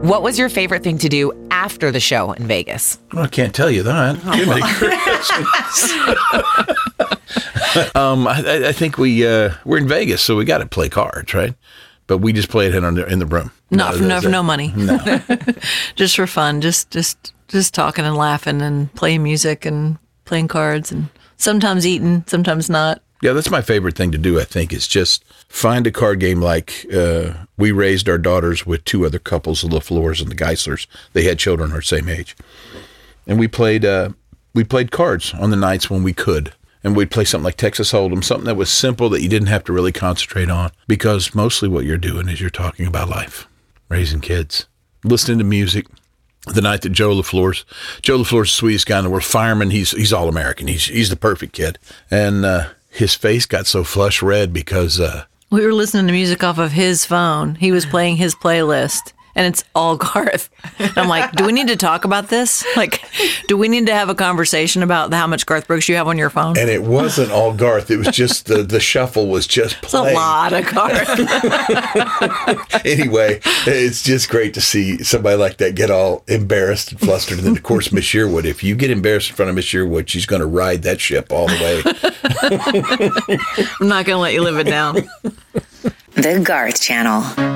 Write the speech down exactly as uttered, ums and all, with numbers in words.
What was your favorite thing to do after the show in Vegas? Well, I can't tell you that. Oh. um, I, I think we uh, we're in Vegas, so we got to play cards, right? But we just play it in, in the room. Not for no, no, no money. No. Just for fun. Just just just talking and laughing and playing music and playing cards and sometimes eating, sometimes not. Yeah, that's my favorite thing to do, I think, is just find a card game like uh, we raised our daughters with two other couples, the LaFleurs and the Geislers. They had children our same age. And we played uh, we played cards on the nights when we could. And we'd play something like Texas Hold'em, something that was simple that you didn't have to really concentrate on, because mostly what you're doing is you're talking about life, raising kids, listening to music. The night that Joe LaFleur's, Joe LaFleur's the sweetest guy in the world, fireman, he's he's all American. He's he's the perfect kid. And uh, his face got so flush red because... Uh, we were listening to music off of his phone. He was playing his playlist. And it's all Garth. And I'm like, do we need to talk about this? Like, do we need to have a conversation about how much Garth Brooks you have on your phone? And it wasn't all Garth. It was just the, the shuffle was just playing. It's a lot of Garth. Anyway, it's just great to see somebody like that get all embarrassed and flustered. And then, of course, Miss Sherwood. If you get embarrassed in front of Miss Sherwood, she's going to ride that ship all the way. I'm not going to let you live it down. The Garth Channel.